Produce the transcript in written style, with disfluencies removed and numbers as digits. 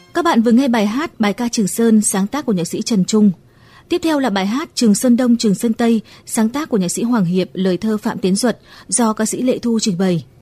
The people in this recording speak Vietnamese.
Các bạn vừa nghe bài hát Bài ca Trường Sơn sáng tác của nhạc sĩ Trần Trung. Tiếp theo là bài hát Trường Sơn Đông Trường Sơn Tây sáng tác của nhạc sĩ Hoàng Hiệp, lời thơ Phạm Tiến Duật do ca sĩ Lệ Thu trình bày.